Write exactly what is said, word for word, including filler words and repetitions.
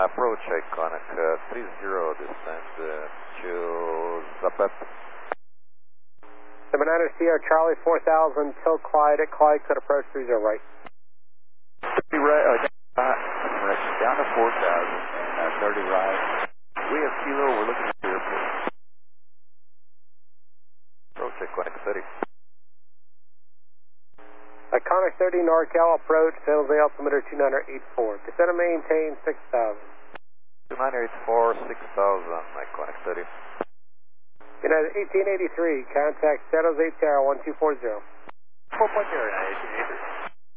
approach Iconic uh, three zero, descend uh, to Zapep. seven niner Sierra Charlie four thousand till Clyde at Clyde, could approach three zero right. thirty right, uh, uh, down to four thousand and uh, thirty right. We have Kilo, we're looking at the airport. Approach Iconic thirty. Iconic thirty NorCal approach, San Jose altimeter two niner eight four. Descend and maintain six thousand. two niner eight four, six thousand, Iconic thirty. United eighteen eighty-three, contact San Jose Tower one two four zero. four point zero, eighteen eighty-three.